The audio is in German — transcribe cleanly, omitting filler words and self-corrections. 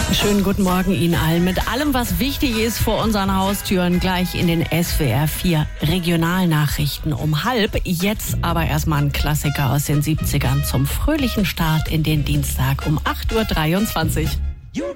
Schönen guten Morgen Ihnen allen. Mit allem, was wichtig ist vor unseren Haustüren, gleich in den SWR 4 Regionalnachrichten um 12:30. Jetzt aber erstmal ein Klassiker aus den 70ern zum fröhlichen Start in den Dienstag um 8:23 Uhr.